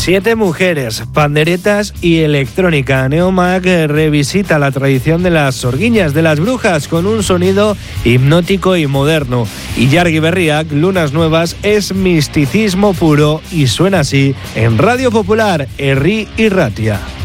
7 mujeres, panderetas y electrónica. Neomag revisita la tradición de las sorguiñas de las brujas con un sonido hipnótico y moderno. Y Jargi Berriak, Lunas Nuevas, es misticismo puro y suena así en Radio Popular, Herri y Ratia.